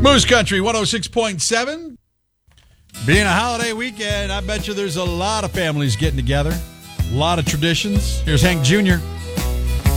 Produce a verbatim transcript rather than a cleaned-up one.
Moose Country one oh six point seven. Being a holiday weekend, I bet you there's a lot of families getting together. A lot of traditions. Here's Hank Junior